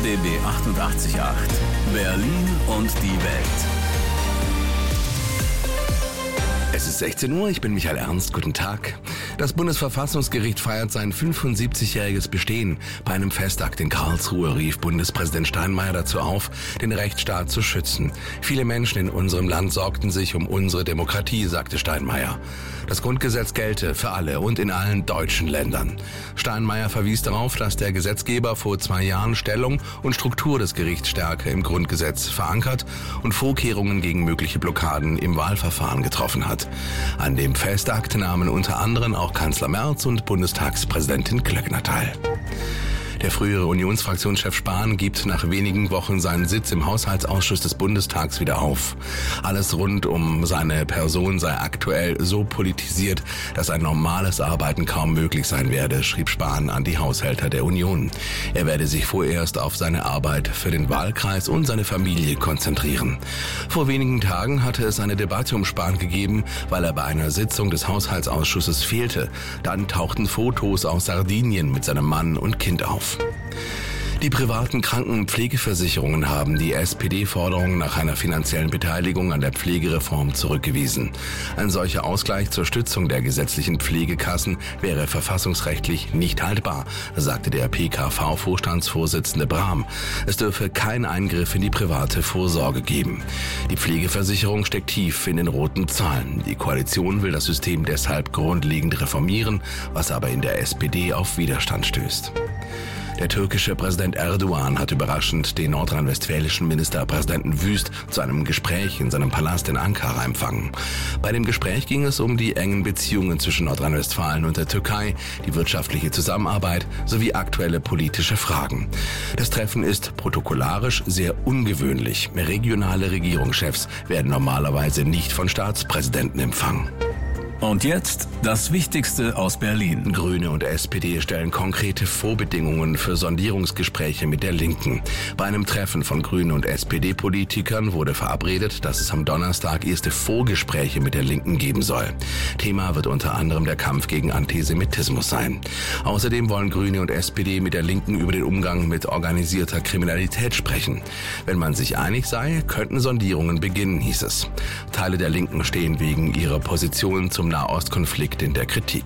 RBB 88.8 Berlin und die Welt. Es ist 16 Uhr, ich bin Michael Ernst, guten Tag. Das Bundesverfassungsgericht feiert sein 75-jähriges Bestehen. Bei einem Festakt in Karlsruhe rief Bundespräsident Steinmeier dazu auf, den Rechtsstaat zu schützen. Viele Menschen in unserem Land sorgten sich um unsere Demokratie, sagte Steinmeier. Das Grundgesetz gelte für alle und in allen deutschen Ländern. Steinmeier verwies darauf, dass der Gesetzgeber vor 2 Jahren Stellung und Struktur des Gerichts stärker im Grundgesetz verankert und Vorkehrungen gegen mögliche Blockaden im Wahlverfahren getroffen hat. An dem Festakt nahmen unter anderem auch Kanzler Merz und Bundestagspräsidentin Klöckner teil. Der frühere Unionsfraktionschef Spahn gibt nach wenigen Wochen seinen Sitz im Haushaltsausschuss des Bundestags wieder auf. Alles rund um seine Person sei aktuell so politisiert, dass ein normales Arbeiten kaum möglich sein werde, schrieb Spahn an die Haushälter der Union. Er werde sich vorerst auf seine Arbeit für den Wahlkreis und seine Familie konzentrieren. Vor wenigen Tagen hatte es eine Debatte um Spahn gegeben, weil er bei einer Sitzung des Haushaltsausschusses fehlte. Dann tauchten Fotos aus Sardinien mit seinem Mann und Kind auf. Die privaten Kranken- und Pflegeversicherungen haben die SPD-Forderung nach einer finanziellen Beteiligung an der Pflegereform zurückgewiesen. Ein solcher Ausgleich zur Stützung der gesetzlichen Pflegekassen wäre verfassungsrechtlich nicht haltbar, sagte der PKV-Vorstandsvorsitzende Brahm. Es dürfe keinen Eingriff in die private Vorsorge geben. Die Pflegeversicherung steckt tief in den roten Zahlen. Die Koalition will das System deshalb grundlegend reformieren, was aber in der SPD auf Widerstand stößt. Der türkische Präsident Erdogan hat überraschend den nordrhein-westfälischen Ministerpräsidenten Wüst zu einem Gespräch in seinem Palast in Ankara empfangen. Bei dem Gespräch ging es um die engen Beziehungen zwischen Nordrhein-Westfalen und der Türkei, die wirtschaftliche Zusammenarbeit sowie aktuelle politische Fragen. Das Treffen ist protokollarisch sehr ungewöhnlich. Regionale Regierungschefs werden normalerweise nicht von Staatspräsidenten empfangen. Und jetzt das Wichtigste aus Berlin. Grüne und SPD stellen konkrete Vorbedingungen für Sondierungsgespräche mit der Linken. Bei einem Treffen von Grünen und SPD-Politikern wurde verabredet, dass es am Donnerstag erste Vorgespräche mit der Linken geben soll. Thema wird unter anderem der Kampf gegen Antisemitismus sein. Außerdem wollen Grüne und SPD mit der Linken über den Umgang mit organisierter Kriminalität sprechen. Wenn man sich einig sei, könnten Sondierungen beginnen, hieß es. Teile der Linken stehen wegen ihrer Position zum Nahostkonflikt in der Kritik.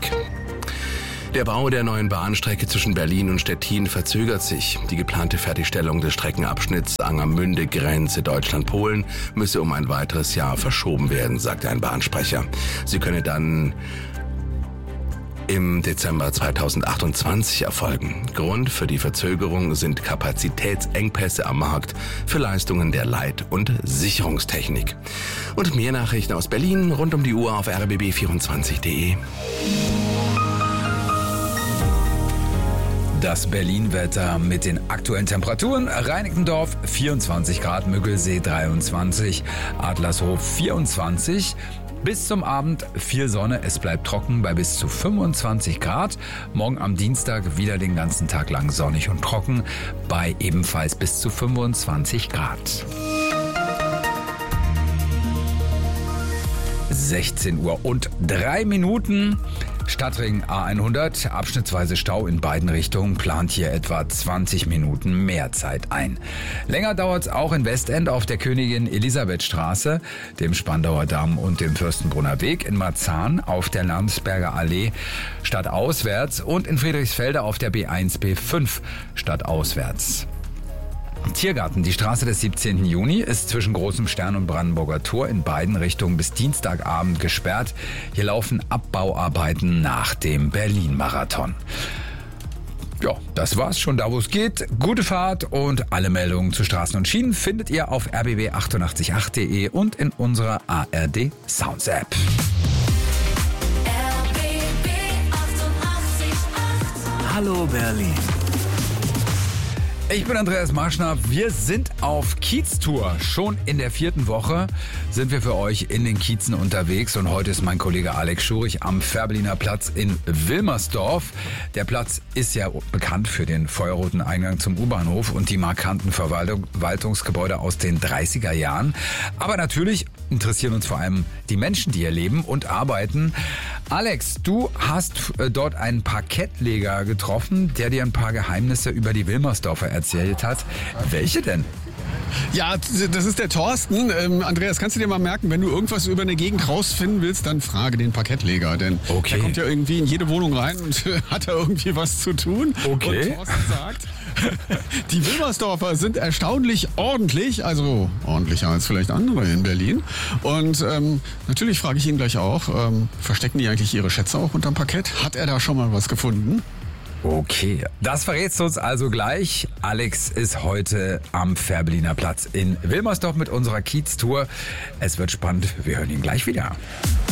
Der Bau der neuen Bahnstrecke zwischen Berlin und Stettin verzögert sich. Die geplante Fertigstellung des Streckenabschnitts Angermünde-Grenze Deutschland-Polen müsse um ein weiteres Jahr verschoben werden, sagte ein Bahnsprecher. Sie könne dann im Dezember 2028 erfolgen. Grund für die Verzögerung sind Kapazitätsengpässe am Markt für Leistungen der Leit- und Sicherungstechnik. Und mehr Nachrichten aus Berlin rund um die Uhr auf rbb24.de. Das Berlin-Wetter mit den aktuellen Temperaturen. Reinickendorf 24 Grad, Müggelsee 23, Adlershof 24. Bis zum Abend viel Sonne, es bleibt trocken bei bis zu 25 Grad. Morgen am Dienstag wieder den ganzen Tag lang sonnig und trocken bei ebenfalls bis zu 25 Grad. 16 Uhr und 3 Minuten. Stadtring A100, abschnittsweise Stau in beiden Richtungen, plant hier etwa 20 Minuten mehr Zeit ein. Länger dauert es auch in Westend auf der Königin-Elisabeth-Straße, dem Spandauer Damm und dem Fürstenbrunner Weg, in Marzahn auf der Landsberger Allee stadtauswärts und in Friedrichsfelde auf der B1, B5 stadtauswärts. Tiergarten, die Straße des 17. Juni, ist zwischen Großem Stern und Brandenburger Tor in beiden Richtungen bis Dienstagabend gesperrt. Hier laufen Abbauarbeiten nach dem Berlin-Marathon. Ja, das war's schon da, wo es geht. Gute Fahrt und alle Meldungen zu Straßen und Schienen findet ihr auf rbb888.de und in unserer ARD Sounds App. RBB 88.8 Hallo Berlin. Ich bin Andreas Marschner. Wir sind auf Kieztour. Schon in der 4. Woche sind wir für euch in den Kiezen unterwegs. Und heute ist mein Kollege Alex Schurich am Fährberliner Platz in Wilmersdorf. Der Platz ist ja bekannt für den feuerroten Eingang zum U-Bahnhof und die markanten Verwaltungsgebäude aus den 30er Jahren. Aber natürlich interessieren uns vor allem die Menschen, die hier leben und arbeiten. Alex, du hast dort einen Parkettleger getroffen, der dir ein paar Geheimnisse über die Wilmersdorfer erzählt erzählt hat. Welche denn? Ja, das ist der Thorsten. Andreas, kannst du dir mal merken, wenn du irgendwas über eine Gegend rausfinden willst, dann frage den Parkettleger. Denn der kommt ja irgendwie in jede Wohnung rein und hat da irgendwie was zu tun. Okay. Und Thorsten sagt, die Wilmersdorfer sind erstaunlich ordentlich, also ordentlicher als vielleicht andere in Berlin. Und natürlich frage ich ihn gleich auch, verstecken die eigentlich ihre Schätze auch unterm Parkett? Hat er da schon mal was gefunden? Okay, das verrätst du uns also gleich. Alex ist heute am Fährberliner Platz in Wilmersdorf mit unserer Kiez-Tour. Es wird spannend, wir hören ihn gleich wieder.